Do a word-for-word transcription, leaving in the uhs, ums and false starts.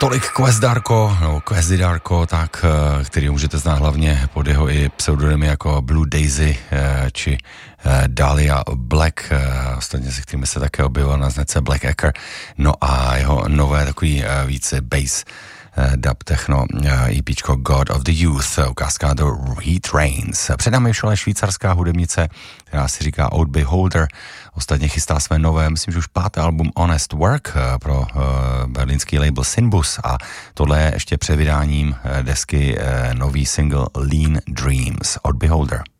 Tolik Quest Darko, nebo Questy Darko, tak, který můžete znát hlavně pod jeho i pseudonymy jako Blue Daisy či Dahlia Black, ostatně se kterými se také objevil na značce Black Acre, no a jeho nové takový více bass dub techno EPčko God of the Youth, ukázka do Heat Rains. Před námi šla švýcarská hudebnice, která si říká Old Beholder, ostatně chystá své nové, myslím, že už páté album Honest Work pro berlínský label Sinbus a tohle je ještě před vydáním desky nový single Lean Dreams od Beholder.